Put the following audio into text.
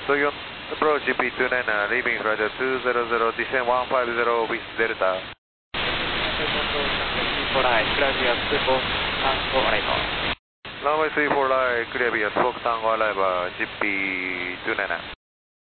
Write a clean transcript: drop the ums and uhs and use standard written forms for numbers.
So you approach GP29, leaving flight 200, descend 150 with Delta. Runway 34 right, clear via Fox Tango arrival, GP29.